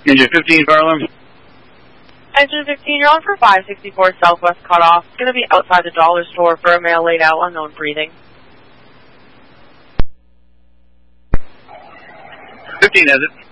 Engine 15, fire alarm. Engine 15, you're on for 564 Southwest Cutoff. It's going to be outside the dollar store for a male laid out, unknown breathing. 15 has it.